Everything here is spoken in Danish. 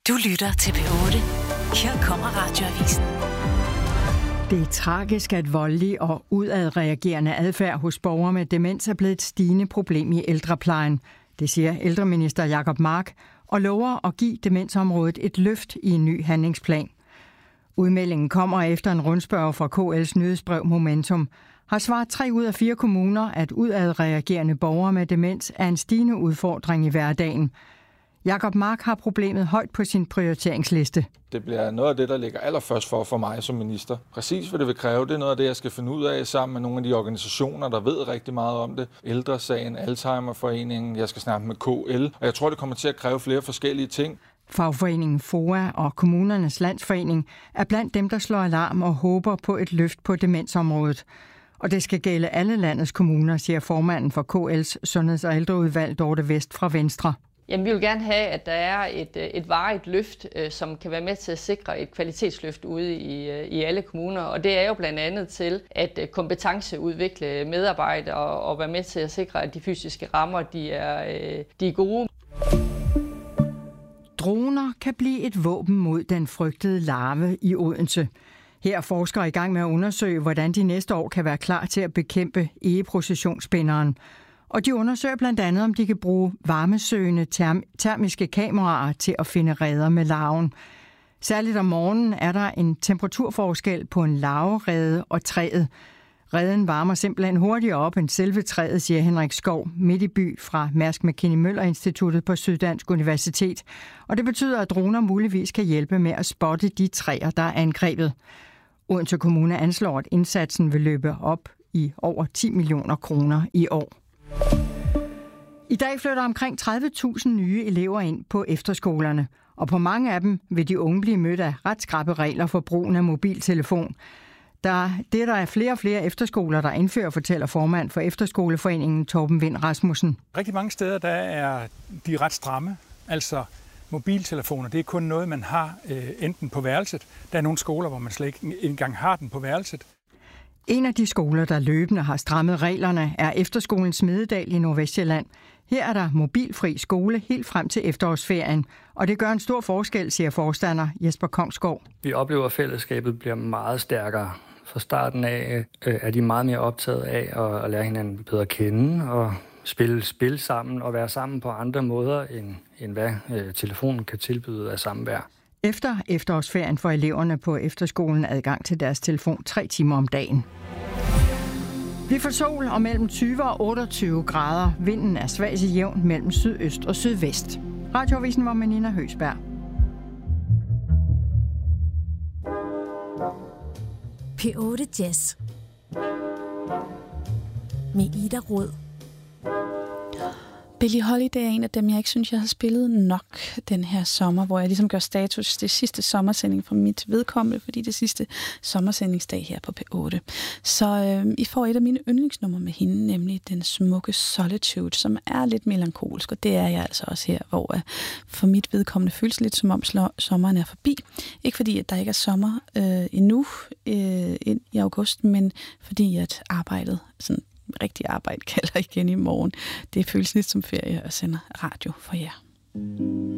Du lytter til P8. Her kommer Radioavisen. Det er tragisk, at voldelig og udadreagerende adfærd hos borgere med demens er blevet et stigende problem i ældreplejen. Det siger ældreminister Jacob Mark og lover at give demensområdet et løft i en ny handlingsplan. Udmeldingen kommer efter en rundspørge fra KL's nyhedsbrev Momentum. Har svaret 3 ud af 4 kommuner, at udadreagerende borgere med demens er en stigende udfordring i hverdagen. Jacob Mark har problemet højt på sin prioriteringsliste. Det bliver noget af det, der ligger allerførst for mig som minister. Præcis hvad det vil kræve, det er noget af det, jeg skal finde ud af sammen med nogle af de organisationer, der ved rigtig meget om det. Ældresagen, Alzheimerforeningen, jeg skal snakke med KL, og jeg tror, det kommer til at kræve flere forskellige ting. Fagforeningen FOA og Kommunernes Landsforening er blandt dem, der slår alarm og håber på et løft på demensområdet. Og det skal gælde alle landets kommuner, siger formanden for KL's Sundheds- og ældreudvalg, Dorte Vest fra Venstre. Jamen, vi vil gerne have, at der er et varigt løft, som kan være med til at sikre et kvalitetsløft ude i alle kommuner. Og det er jo blandt andet til at kompetenceudvikle medarbejdere og være med til at sikre, at de fysiske rammer de er gode. Droner kan blive et våben mod den frygtede larve i Odense. Her er forskere i gang med at undersøge, hvordan de næste år kan være klar til at bekæmpe egeprocessionsspinderen. Og de undersøger blandt andet, om de kan bruge varmesøgende termiske kameraer til at finde reder med larven. Særligt om morgenen er der en temperaturforskel på en larverede og træet. Reden varmer simpelthen hurtigere op end selve træet, siger Henrik Skov midt i by fra Mærsk McKinney Møller Instituttet på Syddansk Universitet. Og det betyder, at droner muligvis kan hjælpe med at spotte de træer, der er angrebet. Odense Kommune anslår, at indsatsen vil løbe op i over 10 millioner kroner i år. I dag flytter omkring 30.000 nye elever ind på efterskolerne, og på mange af dem vil de unge blive mødt af ret skrappe regler for brugen af mobiltelefon. Der er flere og flere efterskoler, der indfører, fortæller formand for Efterskoleforeningen Torben Vind Rasmussen. Rigtig mange steder der er de ret stramme, altså mobiltelefoner. Det er kun noget, man har enten på værelset. Der er nogle skoler, hvor man slet ikke engang har den på værelset. En af de skoler, der løbende har strammet reglerne, er Efterskolen Smededal i Nordvestjylland. Her er der mobilfri skole helt frem til efterårsferien, og det gør en stor forskel, siger forstander Jesper Kongsgaard. Vi oplever, at fællesskabet bliver meget stærkere. Fra starten af er de meget mere optaget af at lære hinanden bedre at kende og spille sammen og være sammen på andre måder, end hvad telefonen kan tilbyde af samvær. Efter efterårsferien får eleverne på efterskolen adgang til deres telefon 3 timer om dagen. Vi får sol og mellem 20 og 28 grader. Vinden er svag til jævn mellem sydøst og sydvest. Radioavisen var med Nina Høsberg. P8 Jazz med Ida Rød. Billie Holiday er en af dem, jeg ikke synes, jeg har spillet nok den her sommer, hvor jeg ligesom gør status. Det sidste sommersending fra mit vedkommende, fordi det sidste sommersendingsdag her på P8. Så I får et af mine yndlingsnumre med hende, nemlig den smukke Solitude, som er lidt melankolsk, og det er jeg altså også her, hvor for mit vedkommende føles lidt som om sommeren er forbi. Ikke fordi, at der ikke er sommer endnu ind i august, men fordi at arbejdet sådan rigtig arbejde kalder igen i morgen. Det føles lidt som ferie og sender radio for jer.